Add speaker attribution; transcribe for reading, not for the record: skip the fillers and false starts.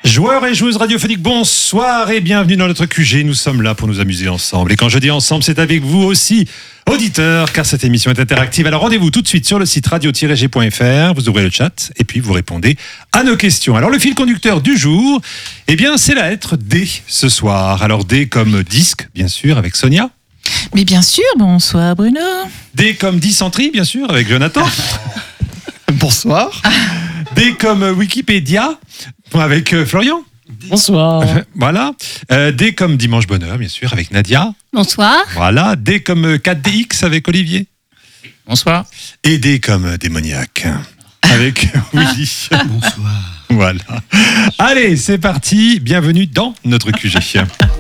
Speaker 1: Joueurs et joueuses radiophoniques, bonsoir et bienvenue dans notre QG. Nous sommes là pour nous amuser ensemble. Et quand je dis ensemble, c'est avec vous aussi, auditeurs, car cette émission est interactive. Alors rendez-vous tout de suite sur le site radio-g.fr. Vous ouvrez le chat et puis vous répondez à nos questions. Alors le fil conducteur du jour, eh bien c'est la lettre D ce soir. Alors D comme disque, bien sûr, avec Sonia.
Speaker 2: Mais bien sûr, bonsoir Bruno.
Speaker 1: D comme dysenterie, bien sûr, avec Jonathan.
Speaker 3: Bonsoir.
Speaker 1: D comme Wikipédia, avec Florian.
Speaker 3: Bonsoir.
Speaker 1: Voilà. D comme dimanche bonheur, bien sûr, avec Nadia.
Speaker 4: Bonsoir.
Speaker 1: Voilà. D comme 4DX avec Olivier.
Speaker 3: Bonsoir.
Speaker 1: Et D comme démoniaque avec Willy.
Speaker 3: Bonsoir.
Speaker 1: Voilà. Allez, c'est parti. Bienvenue dans notre QG.